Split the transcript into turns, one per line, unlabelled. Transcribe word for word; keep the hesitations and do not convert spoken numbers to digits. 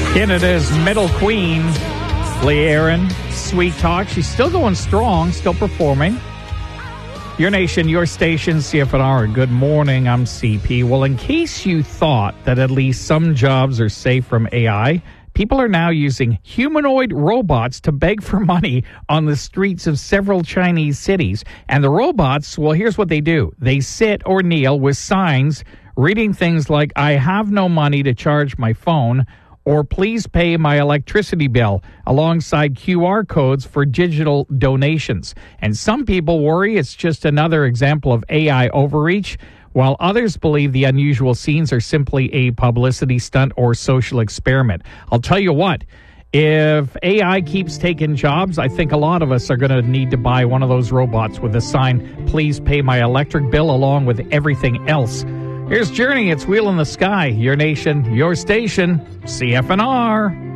Canada's metal queen, Lee Aaron, Sweet Talk. She's still going strong, still performing. Your nation, your station, C F N R. Good morning, I'm C P. Well, in case you thought that at least some jobs are safe from A I, people are now using humanoid robots to beg for money on the streets of several Chinese cities. And the robots, well, here's what they do. They sit or kneel with signs reading things like, I have no money to charge my phone, or please pay my electricity bill, alongside Q R codes for digital donations. And some people worry it's just another example of A I overreach, while others believe the unusual scenes are simply a publicity stunt or social experiment. I'll tell you what, if A I keeps taking jobs, I think a lot of us are going to need to buy one of those robots with a sign, please pay my electric bill, along with everything else. Here's Journey, it's Wheel in the Sky, your nation, your station, C F N R.